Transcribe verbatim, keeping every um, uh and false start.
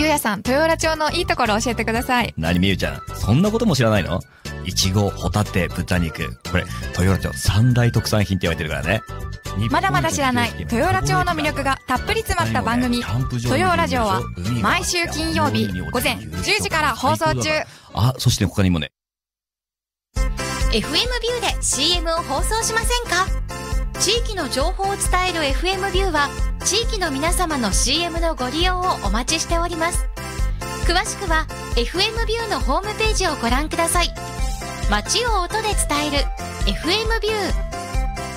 ゆやさん、豊浦町のいいところ教えてください。 何みゆちゃん、そんなことも知らないの？いちご、ホタテ、豚肉。これ、豊浦町三大特産品って言われてるからね。 まだまだ知らない豊浦町の魅力がたっぷり詰まった番組、豊浦城は毎週金曜日午前じゅうじから放送中。 あ、そして他にもね。 エフエム ビューで シーエム を放送しませんか？地域の情報を伝える エフエム ビューは地域の皆様の シーエム のご利用をお待ちしております。詳しくは エフエム ビューのホームページをご覧ください。街を音で伝える エフエム ビュー。